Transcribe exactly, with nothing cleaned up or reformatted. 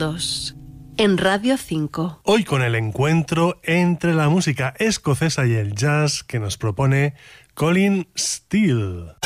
dos, en Radio cinco. Hoy con el encuentro entre la música escocesa y el jazz que nos propone Colin Steele.